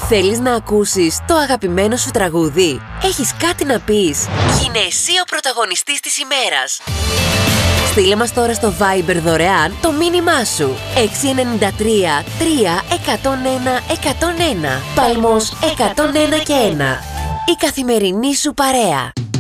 Θέλεις να ακούσεις το αγαπημένο σου τραγούδι? Έχεις κάτι να πεις? Γίνε εσύ ο πρωταγωνιστής της ημέρας. Στείλε μας τώρα στο Viber δωρεάν το μήνυμά σου. 693 3 101 101. Παλμός 101 και 1. Η καθημερινή σου παρέα.